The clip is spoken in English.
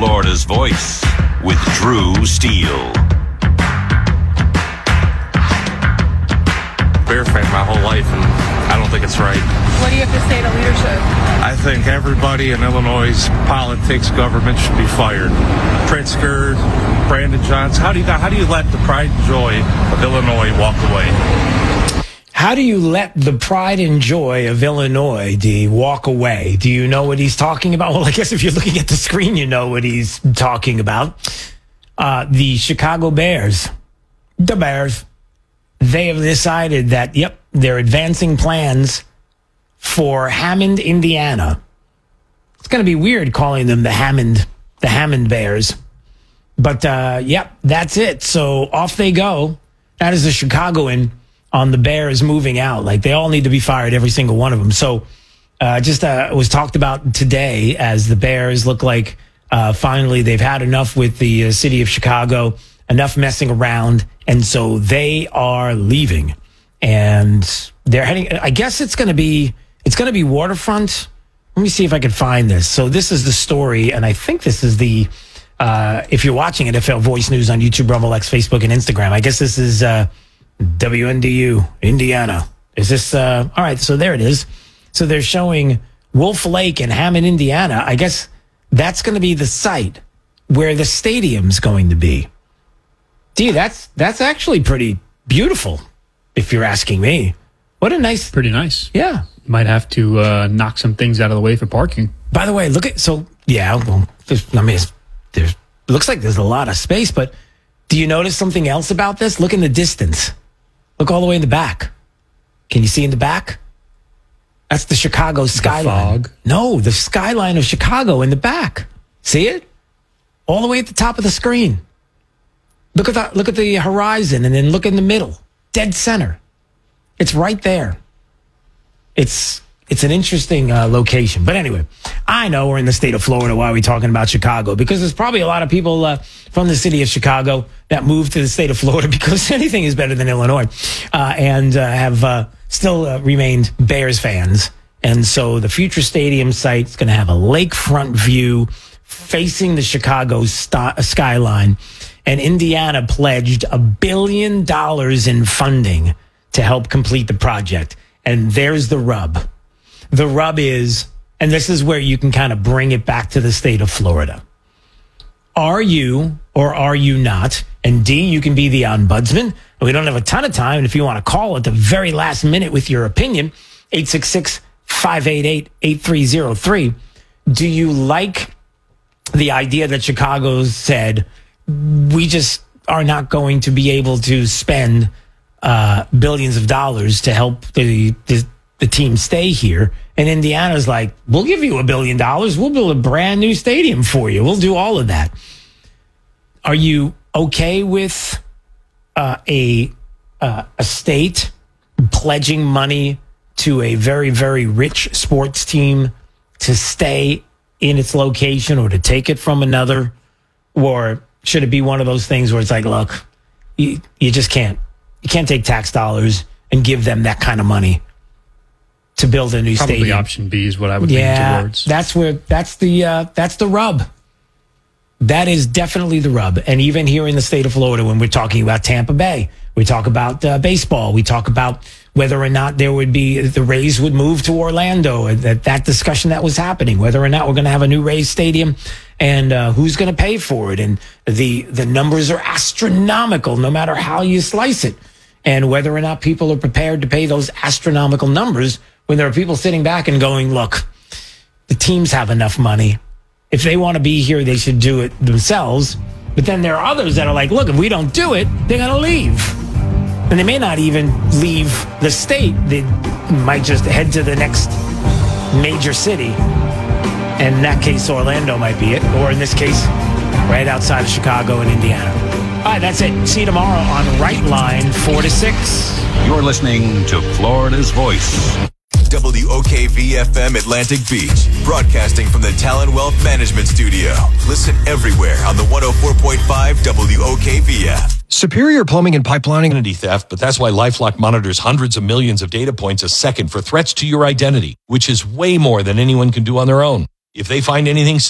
Florida's Voice with Drew Steele. Bear fan my whole life, and I don't think it's right. What do you have to say to leadership? I think everybody in Illinois' politics, government should be fired. Pritzker, Brandon Johnson. How do you let the pride and joy of Illinois walk away? How do you let the pride and joy of Illinois, D, walk away? Do you know what he's talking about? Well, I guess if you're looking at the screen, you know what he's talking about. The Chicago Bears. The Bears. They have decided that, they're advancing plans for Hammond, Indiana. It's going to be weird calling them the Hammond Bears. But, that's it. So off they go. That is a Chicagoan on the Bears moving out. Like, they all need to be fired, every single one of them. So it was talked about today as the Bears look like finally they've had enough with the city of Chicago, enough messing around. And so they are leaving, and they're heading. I guess it's going to be waterfront. Let me see if I can find this. So this is the story, and I think this is the. If you're watching NFL Voice News on YouTube, Rumble X, Facebook, and Instagram, I guess this is WNDU, Indiana. Is this all right? So there it is. So they're showing Wolf Lake and Hammond, Indiana. I guess that's going to be the site where the stadium's going to be. Gee, that's actually pretty beautiful, if you're asking me. What a nice... Pretty nice. Yeah. Might have to knock some things out of the way for parking. By the way, look at... So, yeah, well, there's looks like there's a lot of space, but do you notice something else about this? Look in the distance. Look all the way in the back. Can you see in the back? That's the Chicago skyline. The fog? No, the skyline of Chicago in the back. See it? All the way at the top of the screen. Look at the horizon, and then look in the middle, dead center. It's right there. It's an interesting location. But anyway, I know we're in the state of Florida. Why are we talking about Chicago? Because there's probably a lot of people from the city of Chicago that moved to the state of Florida because anything is better than Illinois, and have still remained Bears fans. And so the future stadium site is going to have a lakefront view facing the Chicago skyline. And Indiana pledged $1 billion in funding to help complete the project. And there's the rub. The rub is, and this is where you can kind of bring it back to the state of Florida. Are you or are you not? And D, you can be the ombudsman. We don't have a ton of time. And if you want to call at the very last minute with your opinion, 866-588-8303. Do you like the idea that Chicago said, we just are not going to be able to spend billions of dollars to help the team stay here? And Indiana's like, we'll give you $1 billion. We'll build a brand new stadium for you. We'll do all of that. Are you okay with a state pledging money to a very, very rich sports team to stay in its location or to take it from another? Or should it be one of those things where it's like, look, you just can't. You can't take tax dollars and give them that kind of money to build a new stadium. Probably option B is what I would lean towards. That's the rub. That is definitely the rub. And even here in the state of Florida, when we're talking about Tampa Bay, we talk about baseball, we talk about whether or not the Rays would move to Orlando, that discussion that was happening, whether or not we're going to have a new Rays stadium and who's going to pay for it. And the numbers are astronomical no matter how you slice it. And whether or not people are prepared to pay those astronomical numbers when there are people sitting back and going, look, the teams have enough money. If they want to be here, they should do it themselves. But then there are others that are like, look, if we don't do it, they're going to leave. And they may not even leave the state. They might just head to the next major city. And in that case, Orlando might be it. Or in this case, right outside of Chicago and Indiana. All right, that's it. See you tomorrow on Right Line, 4 to 6. You're listening to Florida's Voice. WOKV-FM Atlantic Beach, broadcasting from the Talon Wealth Management Studio. Listen everywhere on the 104.5 WOKV app. Superior Plumbing and Pipelining identity theft, but that's why LifeLock monitors hundreds of millions of data points a second for threats to your identity, which is way more than anyone can do on their own. If they find anything